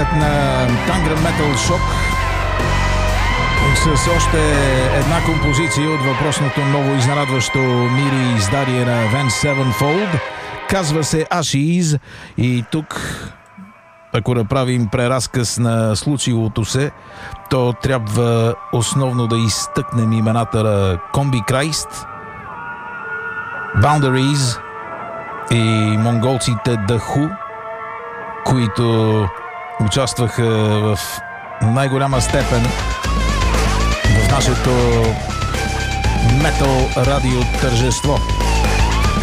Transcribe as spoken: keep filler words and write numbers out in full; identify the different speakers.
Speaker 1: класик на Tangram Metal Shock с още една композиция от въпросното ново изненадващо мири издание на Avenged Sevenfold. Казва се Ashes и тук, ако направим преразказ на случилото се, то трябва основно да изтъкнем имената на Combichrist, Boundaries и монголците The Who, които участваха в най-голяма степен в нашето метал радио тържество.